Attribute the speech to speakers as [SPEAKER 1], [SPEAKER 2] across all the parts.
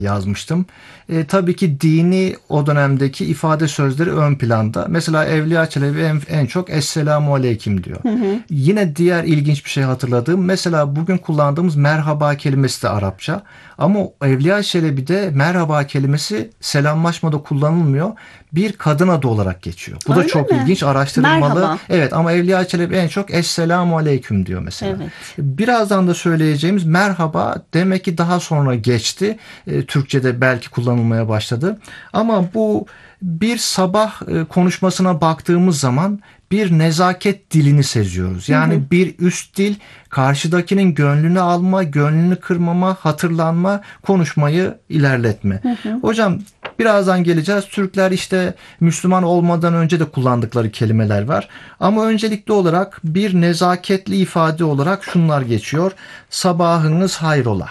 [SPEAKER 1] yazmıştım. Tabii ki dini o dönemdeki ifade sözleri ön planda. Mesela Evliya Çelebi en çok Esselamu Aleyküm diyor.
[SPEAKER 2] Hı hı.
[SPEAKER 1] Yine diğer ilginç bir şey hatırladığım, mesela bugün kullandığımız merhaba kelimesi de Arapça. Ama Evliya Çelebi'de merhaba kelimesi selamlaşmada kullanılmıyor. Bir kadın adı olarak geçiyor. Bu da
[SPEAKER 2] Öyle
[SPEAKER 1] çok
[SPEAKER 2] mi?
[SPEAKER 1] ilginç, araştırılmalı.
[SPEAKER 2] Merhaba.
[SPEAKER 1] Evet, ama Evliya Çelebi en çok Esselamu Aleyküm diyor mesela.
[SPEAKER 2] Evet.
[SPEAKER 1] Birazdan da söyleyeceğimiz merhaba demek ki daha sonra geçti. Türkçe'de belki kullanılmaya başladı. Ama bu bir sabah konuşmasına baktığımız zaman bir nezaket dilini seziyoruz.
[SPEAKER 2] Hı hı.
[SPEAKER 1] Yani bir üst dil, karşıdakinin gönlünü alma, gönlünü kırmama, hatırlanma, konuşmayı ilerletme.
[SPEAKER 2] Hı hı.
[SPEAKER 1] Hocam, birazdan geleceğiz. Türkler işte Müslüman olmadan önce de kullandıkları kelimeler var. Ama öncelikli olarak bir nezaketli ifade olarak şunlar geçiyor. Sabahınız hayrola.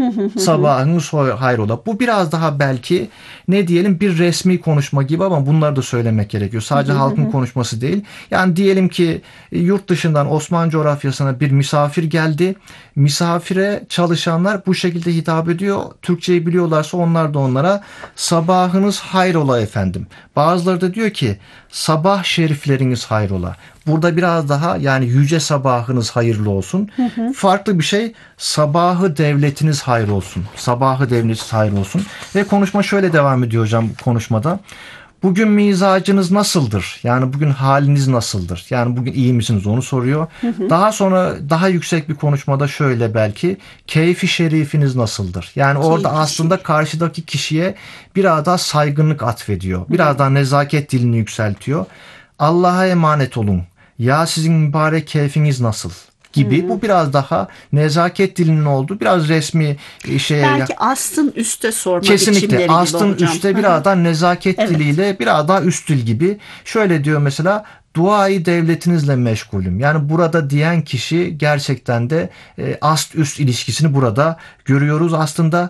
[SPEAKER 1] Sabahınız hayrola. Bu biraz daha belki ne diyelim, bir resmi konuşma gibi, ama bunları da söylemek gerekiyor. Sadece halkın konuşması değil. Yani diyelim ki yurt dışından Osmanlı coğrafyasına bir misafir geldi. Misafire çalışanlar bu şekilde hitap ediyor. Türkçeyi biliyorlarsa onlar da onlara sabahınız hayrola efendim. Bazıları da diyor ki sabah şerifleriniz hayrola. Burada biraz daha, yani yüce sabahınız hayırlı olsun. Farklı bir şey, sabahı devletiniz hayır olsun. Sabahı devletiniz hayır olsun. Ve konuşma şöyle devam ediyor hocam konuşmada. Bugün mizacınız nasıldır? Yani bugün haliniz nasıldır? Yani bugün iyi misiniz, onu soruyor. Daha sonra daha yüksek bir konuşmada şöyle belki, keyfi şerifiniz nasıldır? Yani orada
[SPEAKER 2] Keyfi
[SPEAKER 1] aslında
[SPEAKER 2] şerif.
[SPEAKER 1] karşıdaki kişiye biraz daha saygınlık atfediyor. Biraz daha nezaket dilini yükseltiyor. Allah'a emanet olun. Ya sizin mübarek keyfiniz nasıl? Gibi. Bu biraz daha nezaket dilinin olduğu, biraz resmi şeye.
[SPEAKER 2] Belki astın üste sorma
[SPEAKER 1] Kesinlikle.
[SPEAKER 2] biçimleri gibi
[SPEAKER 1] Astın
[SPEAKER 2] hocam.
[SPEAKER 1] üste,
[SPEAKER 2] Hı hı.
[SPEAKER 1] biraz daha nezaket
[SPEAKER 2] Evet.
[SPEAKER 1] diliyle, biraz daha üst dil gibi. Şöyle diyor mesela, duayı devletinizle meşgulüm. Yani burada diyen kişi gerçekten de ast üst ilişkisini burada görüyoruz. Aslında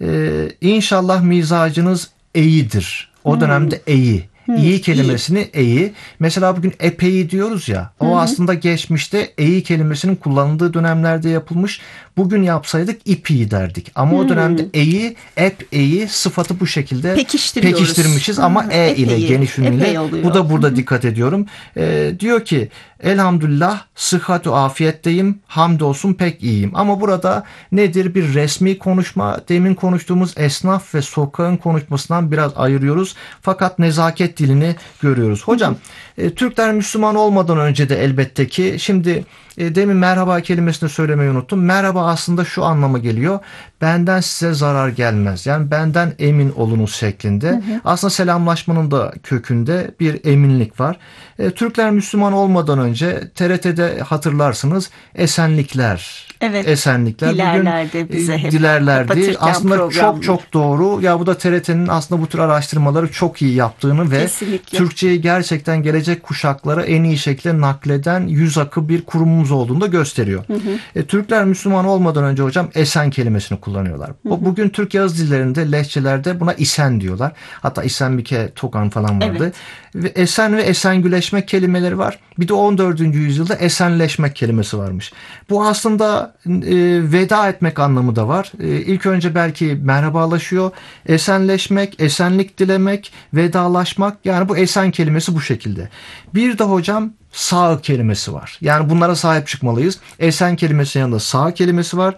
[SPEAKER 1] inşallah mizacınız iyidir. O dönemde iyi. İyi
[SPEAKER 2] İyi.
[SPEAKER 1] kelimesini eyi. Mesela bugün epeyi diyoruz ya. O aslında geçmişte eyi kelimesinin kullanıldığı dönemlerde yapılmış. Bugün yapsaydık ipiyi derdik. Ama o dönemde eyi, eyi sıfatı bu şekilde
[SPEAKER 2] Pekiştiriyoruz.
[SPEAKER 1] pekiştirmişiz, ama ile,
[SPEAKER 2] Epey,
[SPEAKER 1] geniş ünlüyle.
[SPEAKER 2] epey
[SPEAKER 1] Bu
[SPEAKER 2] oluyor.
[SPEAKER 1] da burada dikkat ediyorum. Diyor ki elhamdülillah sıhhatü afiyetteyim, hamdolsun pek iyiyim. Ama burada nedir? Bir resmi konuşma, demin konuştuğumuz esnaf ve sokağın konuşmasından biraz ayırıyoruz. Fakat nezaket dilini görüyoruz. Hocam, Türkler Müslüman olmadan önce de elbette ki, şimdi demin merhaba kelimesini söylemeyi unuttum. Merhaba aslında şu anlama geliyor: benden size zarar gelmez. Yani benden emin olunuz şeklinde. Aslında selamlaşmanın da kökünde bir eminlik var. Türkler Müslüman olmadan önce TRT'de hatırlarsınız esenlikler.
[SPEAKER 2] Evet.
[SPEAKER 1] Esenlikler bugün
[SPEAKER 2] Dilerlerdi bize hep
[SPEAKER 1] dilerlerdi.
[SPEAKER 2] kapatırken
[SPEAKER 1] Aslında çok
[SPEAKER 2] programını.
[SPEAKER 1] çok doğru. Ya bu da TRT'nin aslında bu tür araştırmaları çok iyi yaptığını ve
[SPEAKER 2] Kesinlikle.
[SPEAKER 1] Türkçeyi gerçekten gelecek kuşaklara en iyi şekilde nakleden yüz akı bir kurumumuz olduğunu da gösteriyor. Türkler Müslüman olmadan önce hocam esen kelimesini kullanıyorlar. Bugün Türk Yağız dillerinde, lehçelerde buna isen diyorlar. Hatta İsenbike, Tokan falan vardı.
[SPEAKER 2] Evet.
[SPEAKER 1] Ve esen ve esengüleşmek kelimeleri var. Bir de 14. yüzyılda esenleşmek kelimesi varmış. Bu aslında veda etmek anlamı da var. İlk önce belki merhabalaşıyor. Esenleşmek, esenlik dilemek, vedalaşmak. Yani bu esen kelimesi bu şekilde. Bir de hocam sağ kelimesi var. Yani bunlara sahip çıkmalıyız. Esen kelimesinin yanında sağ kelimesi var.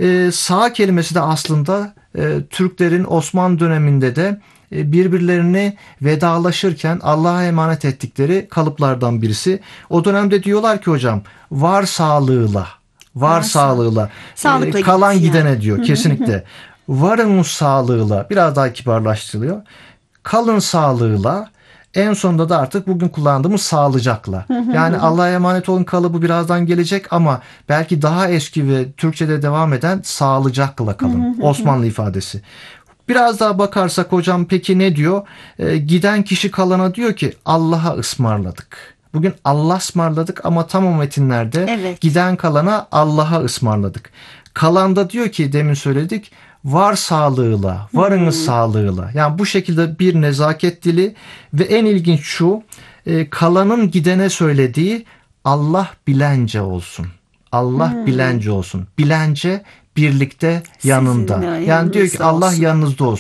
[SPEAKER 1] Sağ kelimesi de aslında Türklerin Osmanlı döneminde de birbirlerini vedalaşırken Allah'a emanet ettikleri kalıplardan birisi. O dönemde diyorlar ki hocam, var sağlığıyla, var
[SPEAKER 2] Varsa.
[SPEAKER 1] sağlığıyla,
[SPEAKER 2] Sağlıkla
[SPEAKER 1] kalan
[SPEAKER 2] git yani.
[SPEAKER 1] gidene diyor kesinlikle. Varınız sağlığıyla, biraz daha kibarlaştırılıyor. Kalın sağlığıyla, en sonunda da artık bugün kullandığımız sağlıcakla. Yani Allah'a emanet olun kalıbı birazdan gelecek, ama belki daha eski ve Türkçe'de devam eden sağlıcakla kalın. Osmanlı ifadesi. Biraz daha bakarsak hocam, peki ne diyor? Giden kişi kalana diyor ki Allah'a ısmarladık. Bugün Allah ısmarladık, ama tam o metinlerde
[SPEAKER 2] Evet.
[SPEAKER 1] giden kalana Allah'a ısmarladık. Kalanda diyor ki, demin söyledik, var sağlığıyla, varınız sağlığıyla. Yani bu şekilde bir nezaket dili. Ve en ilginç şu, kalanın gidene söylediği Allah bilence olsun. Allah bilence olsun. Bilence birlikte yanında.
[SPEAKER 2] Sizinle
[SPEAKER 1] Yani diyor ki
[SPEAKER 2] yanınızda
[SPEAKER 1] Allah
[SPEAKER 2] olsun.
[SPEAKER 1] yanınızda olsun.